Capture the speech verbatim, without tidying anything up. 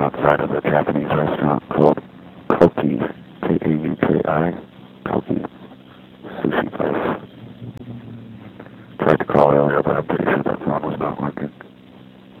outside of a Japanese restaurant called Koki, K A U K I.